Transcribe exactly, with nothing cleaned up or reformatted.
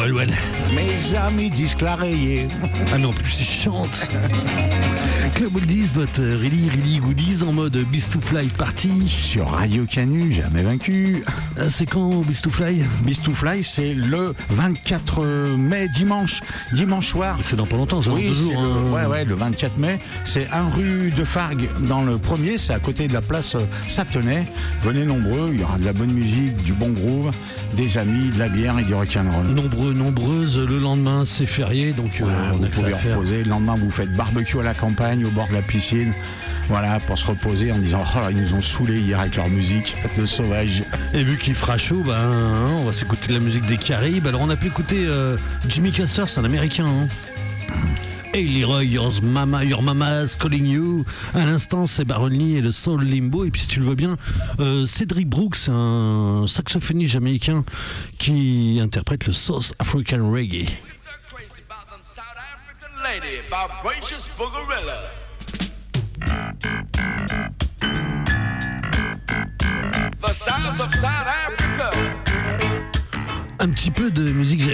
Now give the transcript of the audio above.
Nolwenn. Mes amis disent clareiller. Ah non, plus il chante. Club Oldies, notre really, really goodies en mode Beast to Fly party. Sur Radio Canu, jamais vaincu. Ah, c'est quand Beast to Fly? Beast to Fly, c'est le vingt-quatre mai, dimanche. Dimanche soir. C'est dans pas longtemps, ça, oui, dans deux jours. Le, hein. ouais, ouais, le vingt-quatre mai. C'est un rue de Fargue dans le premier. C'est à côté de la place Satenay. Venez nombreux. Il y aura de la bonne musique, du bon groove, des amis, de la bière et du rock'n'roll. Nombreux, nombreuses. Le lendemain, c'est férié, donc voilà, euh, on vous a que ça pouvez à faire. reposer. Le lendemain, vous faites barbecue à la campagne, au bord de la piscine. Voilà, pour se reposer en disant oh là, ils nous ont saoulés hier avec leur musique de sauvage. Et vu qu'il fera chaud, ben, hein, on va s'écouter de la musique des Caraïbes. Alors on a pu écouter euh, Jimmy Castor, c'est un américain. Hein. Hey Leroy, your mama, your mama's calling you. À l'instant, c'est Baron Lee et le Soul Limbo. Et puis si tu le veux bien, euh, Cedric Brooks, un saxophoniste jamaïcain qui interprète le South African Reggae. Un petit peu de musique